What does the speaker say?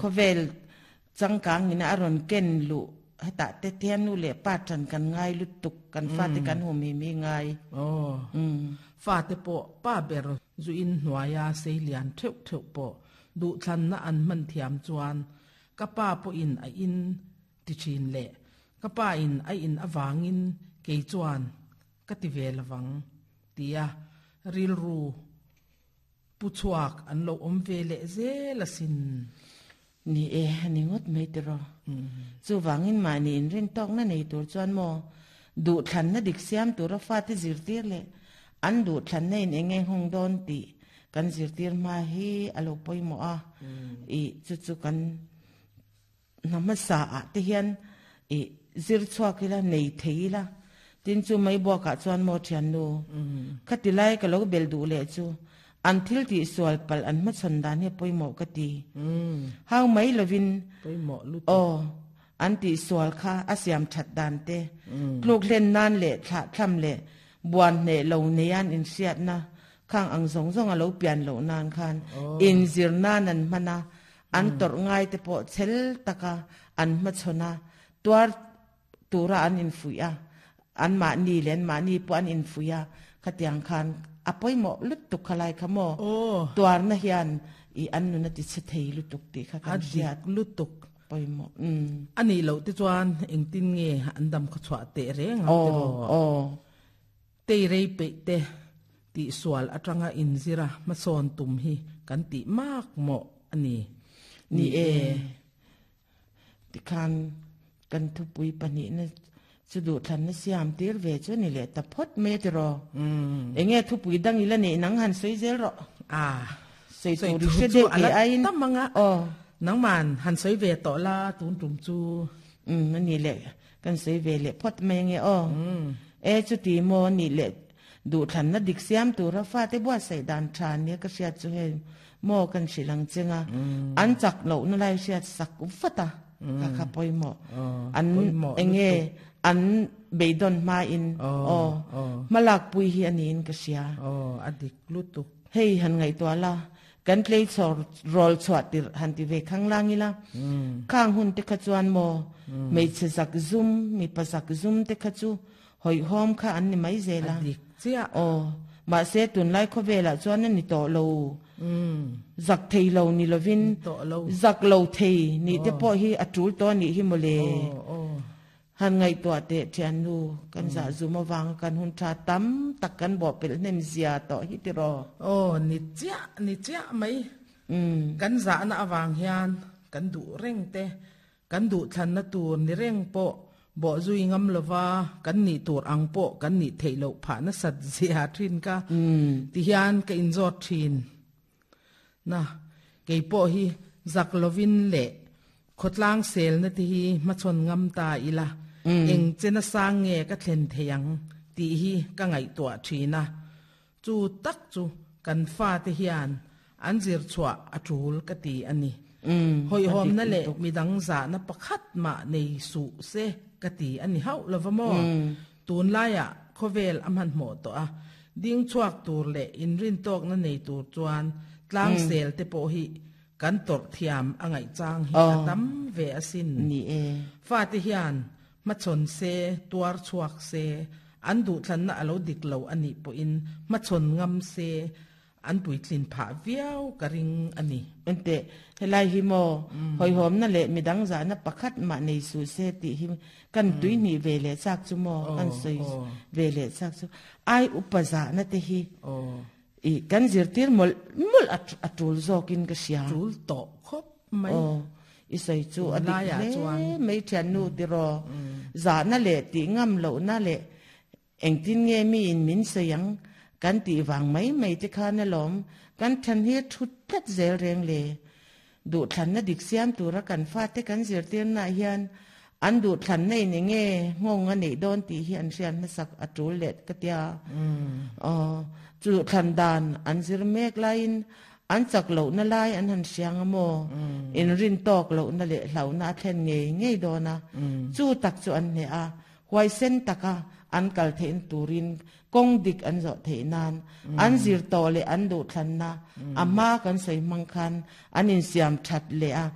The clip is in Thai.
เวลจังกังนี่นะอรอนเก่นลุให้ตาเตเทียนนู่เละป้าจันกันง่ายลุตุกกันฟาติกันหัวมีง่ายฟาติโปป้าเบรจุอินหัวยาเสียเลียนเทวโปดูทันนะอันมันเทียมจวนก็ป้าปอินไออินติชินเละก็ป้าอินไออินอวางินเกยจวนก็ติเวลวังเตียริลรูปุชวักอันโลอมเวเลเซลสินนี่นี่งดไม่ตรอจูวังอินมานี่อินเรนตอกนั่นในตัวจวนโมดูทันนะดิกเสียมตัวรฟ้าที่จิรตีเลยอันดูทันในเองหงดอนตีกันจิรตีมาฮีอโลปอยโมอาจุกันน้ำมันสะอาดที่เห็นจิรชัวกิละในเทีละตินจูไม่บอกกับจวนโมเทียนดูคัดติไลก็เราก็เบลดูเลยจูอันที่ที่สวลปัลอันมัดสันดานเนี่ยปอยหมอกตีเฮาไม่ละวินปอยหมอลุตอันที่สวลค่ะอาเซียมชัดดานเตลูกเล่นนานเละถ้าทำเละบวนเละเราเนียนอินเสียดนะข้างอังสงเราเปลี่ยนเรานานคันอินซิรนานันมันนะอันตรง่ายแต่พอเชลตะกาอันมัดชนะตัวระอันอินฟุยาอันมานีเลนมานีปอันอินฟุยาขัดยังคันอภัยหมอลุดตุกขลายขโมตัวนั่นยันอันนู้นติดเสถียรลุดตุกตีค่ะกันเสียลุดตุกไปหมออันนี้เราติดจวนเองตินเงยอันดำขจวดเตะเรงเตะเรยเปเตะติสวลอัตรังอินซิระมาสอนตุมฮีกันติมากหมออันนี้นี่ติคันกันทุบปุยปนินะสุดทันนสยามตีร์เวจนี่แหละแต่พดเมตรอเองทุบปุยดังอีละนี่นังหันสวยเจรอสวยตัวดิเสด็จไอ้ตั้มมังอ่ะนังมันหันสวยเวต่อละตุนตุ่มจูนั่นนี่แหละกันสวยเวเลยพดเมงจุดที่โมนี่แหละดูทันนดิกสยามตัวรฟ้าที่บัวใส่ดานชานเนี่ยก็เสียจุเฮโมกันสิลังเจงอันจักเหล่านั่นไรเสียสักอุฟตาข้าพอยโมอันเองอันเบดอนมาอินมาลักปุยฮีอันนี้ก็เสียอดีกลุตุเฮ้ยหันไงตัวละกันเพลย์สอรอลสวัสดิหันที่เวข้างล่างนี่ละข้างหุ่นเตขจวนโมไม่ใช่สักซุ่มมีภาษาซุ่มเตขจูหอยหอมข้าอันนี้ไม่เจละเสียมาเสตุนไล่เขาเวลาจวนนั่นนี่โตโลจักเทโลนี่ละวินจักโลเทนี่เตพอฮีอัตรูตัวนี่ฮิโมเลหันไงตัวเตะเทียนดูกันจะซูมาวางกันหุ่นชาตั้มตักกันบอกเป็นเนมเสียต่อฮิติรอนิจยะไหมกันจะน่าวางเฮียนกันดูเร่งเตกันดูทันนตัวนี่เร่งโปบ่จุยงำลว่ากันนี่ตัวอังโปกันนี่เทโลผ่านสัตเสียทินกะที่เฮียนก็อินจอดทินนะเกี่ยโปฮีจักลวินเละขดล้างเซลนาทีมาชนงำตาอีละเองเจนสร้างเงก็เทนเทียงตีฮีก็ไงตัวทีนะจูตักจูกันฟ้าเทียนอันจิรชัวอจูลกตีอันนี้หอยหอมนั่นแหละมีดังสานะประคัดมาในสุเซกตีอันนี้เฮาละวะมอตูนไล่อะโคเวลอมันหมดตัวดิ้งชวกตัวเละอินรินตอกนั่นในตัวจวนล้างเซลเตโปฮีกันตรเทียมอ่างไงจางฮิตั้มเวอสินนี่ฟาติฮิอันมาชนเซตัวชวกเซอันดูทันน่ะเราดิกเราอันนี้ปอินมาชนงำเซอันปุยกลิ่นผาเวียวกระริงอันนี้อันเตะเฮลัยฮิโมหอยหอมนั่นแหละมีดังจานะประคัดมาในสุเซติฮิกันตุยนี่เวเลซักจุโมกันสวยเวเลซักจุไออุปสรรคนั่นเตฮิกันจิรตีร์มุลอัตรูลโซกินกษยาจูลโตคบไม่อิสัยจูอันนี้ไม่เทียนนูติรอจานั่นแหละตีงำเหล่านั่นแหละเอ็งตินเงมีอินมินเสียงกันตีวางไม่จะขานั่นหลอมกันทันเฮทุดทัดเจริญเลยดูทันนั่นดิกเสียมตัวรักกันฟาดแต่กันจิรตีร์น่าเฮียนอันดูทันในนี่เงงงอันนี้โดนตีเฮียนเสียนมาสักอัตรูเล็ดกติยาจุดทันดานอันจิรเมกไลน์อันจักเหล่านั่นไลอันหันเสียงโมอินรินตอกเหล่านั่นเละเหล่านาเทนเงยโดนะจูตักจูอันเนอะไว้เส้นตะกะอันกัลเทนตูรินกงดิกอันจะเทนานอันจิรโตเลอันดูทันนะอามากันใส่มังคันอันอินเสียมชัดเลยอะ